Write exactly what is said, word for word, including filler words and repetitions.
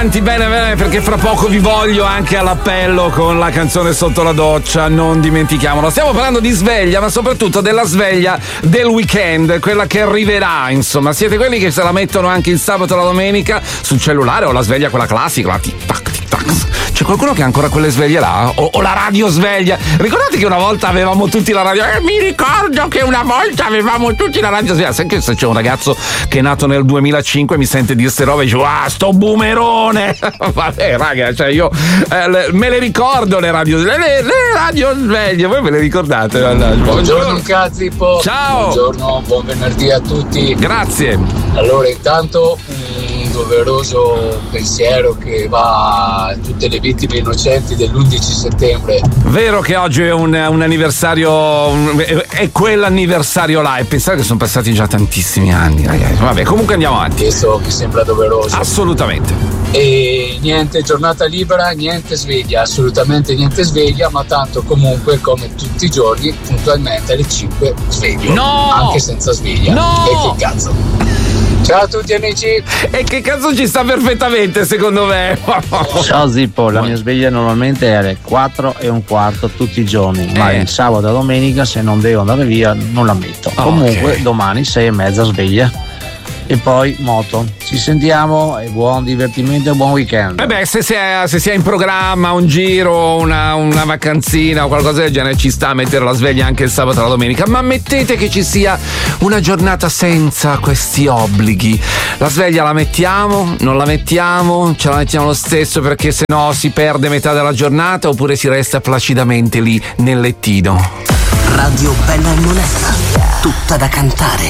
Bene, bene, perché fra poco vi voglio anche all'appello con la canzone Sotto la doccia, non dimentichiamolo. Stiamo parlando di sveglia, ma soprattutto della sveglia del weekend, quella che arriverà, insomma. Siete quelli che se la mettono anche il sabato e la domenica sul cellulare, o la sveglia quella classica, la tic tac tic tac. C'è qualcuno che ha ancora quelle sveglie là? O, o la radio sveglia? Ricordate che una volta avevamo tutti la radio? Eh, mi ricordo che una volta avevamo tutti la radio sveglia. Sai che se c'è un ragazzo che è nato nel duemilacinque mi sente dire ste robe e dice ah, sto boomerone. Vabbè raga, cioè io eh, le, me le ricordo le radio le, le, le radio sveglie, voi ve le ricordate? Buongiorno Cazzipo. Ciao. Buongiorno, buon venerdì a tutti. Grazie. Allora intanto un doveroso pensiero che va a tutte le vittime innocenti dell'undici settembre. Vero che oggi è un, un anniversario, un, è quell'anniversario là, e pensare che sono passati già tantissimi anni, ragazzi. Vabbè, comunque andiamo avanti. Questo mi sembra doveroso. Assolutamente. E niente giornata libera, niente sveglia, assolutamente niente sveglia, ma tanto comunque come tutti i giorni puntualmente alle cinque sveglio. No! Anche senza sveglia. No! E che cazzo. Ciao a tutti amici. E che cazzo ci sta perfettamente secondo me. Ciao Zippo, la mia sveglia normalmente è alle quattro e un quarto tutti i giorni, ma Eh. il sabato e domenica se non devo andare via non la metto. Oh, Comunque ok. domani sei e mezza sveglia e poi moto. Ci sentiamo e buon divertimento e buon weekend. Eh beh, se si è, se si è in programma un giro, una, una vacanzina o qualcosa del genere, ci sta a mettere la sveglia anche il sabato e la domenica, ma mettete che ci sia una giornata senza questi obblighi. La sveglia la mettiamo, non la mettiamo, ce la mettiamo lo stesso perché sennò si perde metà della giornata, oppure si resta placidamente lì nel lettino. Radio Bella e Monella, tutta da cantare.